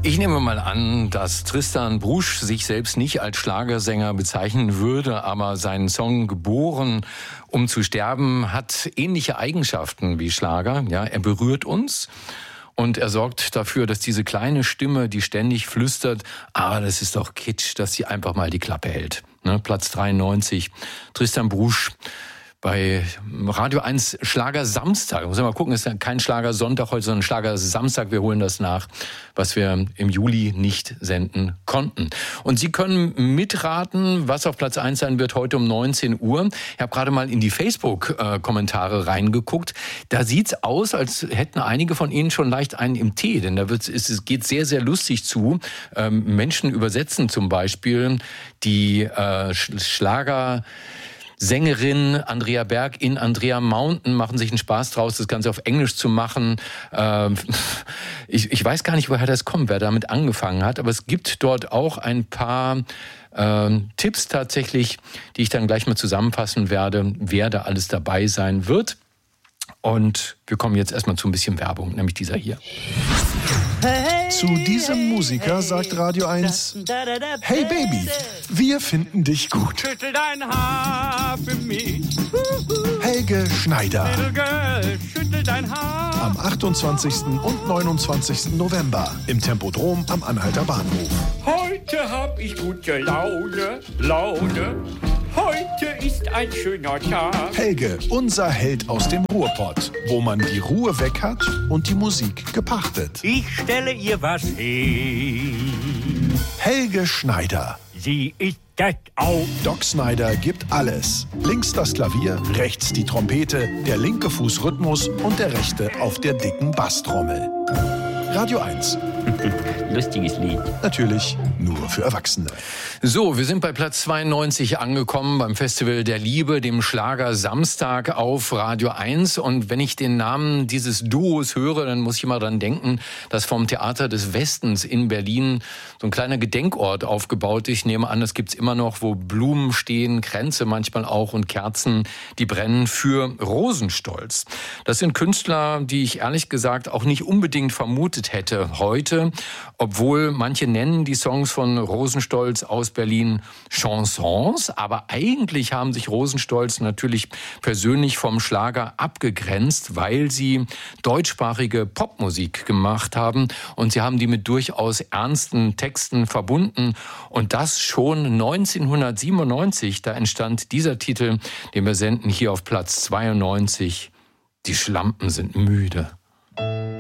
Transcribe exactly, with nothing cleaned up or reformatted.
Ich nehme mal an, dass Tristan Brusch sich selbst nicht als Schlagersänger bezeichnen würde, aber seinen Song Geboren, um zu sterben, hat ähnliche Eigenschaften wie Schlager. Ja, er berührt uns. Und er sorgt dafür, dass diese kleine Stimme, die ständig flüstert, ah, das ist doch Kitsch, dass sie einfach mal die Klappe hält. Ne? Platz dreiundneunzig, Tristan Brusch bei Radio eins Schlager Samstag. Muss ich mal gucken, ist ja kein Schlager Sonntag heute, sondern Schlager Samstag. Wir holen das nach, was wir im Juli nicht senden konnten. Und Sie können mitraten, was auf Platz eins sein wird heute um neunzehn Uhr. Ich habe gerade mal in die Facebook-Kommentare reingeguckt. Da sieht's aus, als hätten einige von Ihnen schon leicht einen im Tee. Denn da wird's, es geht sehr, sehr lustig zu. Ähm, Menschen übersetzen zum Beispiel die äh, Schlager... Sängerin Andrea Berg in Andrea Mountain machen sich einen Spaß draus, das Ganze auf Englisch zu machen. Ähm, ich, ich weiß gar nicht, woher das kommt, wer damit angefangen hat, aber es gibt dort auch ein paar ähm, Tipps tatsächlich, die ich dann gleich mal zusammenfassen werde, wer da alles dabei sein wird. Und wir kommen jetzt erstmal zu ein bisschen Werbung, nämlich dieser hier. Zu diesem Musiker sagt Radio eins, hey Baby, wir finden dich gut. Schüttel dein Haar für mich. Helge Schneider. Little girl, schüttel dein Haar. Am achtundzwanzigsten und neunundzwanzigsten November im Tempodrom am Anhalter Bahnhof. Heute hab ich gute Laune, Laune. Heute ist ein schöner Tag. Helge, unser Held aus dem Ruhrpott, wo man die Ruhe weg hat und die Musik gepachtet. Ich stelle ihr was hin. Helge Schneider. Sie ist das auch. Doc Snyder gibt alles. Links das Klavier, rechts die Trompete, der linke Fuß Rhythmus und der rechte auf der dicken Basstrommel. Radio eins. Lustiges Lied. Natürlich nur für Erwachsene. So, wir sind bei Platz zweiundneunzig angekommen beim Festival der Liebe, dem Schlager Samstag auf Radio eins. Und wenn ich den Namen dieses Duos höre, dann muss ich immer dran denken, dass vom Theater des Westens in Berlin so ein kleiner Gedenkort aufgebaut ist. Ich nehme an, das gibt's immer noch, wo Blumen stehen, Kränze manchmal auch und Kerzen, die brennen für Rosenstolz. Das sind Künstler, die ich ehrlich gesagt auch nicht unbedingt vermutet hätte heute, obwohl manche nennen die Songs von Rosenstolz aus Berlin Chansons, aber eigentlich haben sich Rosenstolz natürlich persönlich vom Schlager abgegrenzt, weil sie deutschsprachige Popmusik gemacht haben und sie haben die mit durchaus ernsten Texten verbunden und das schon neunzehnhundertsiebenundneunzig, da entstand dieser Titel, den wir senden hier auf Platz zweiundneunzig, Die Schlampen sind müde.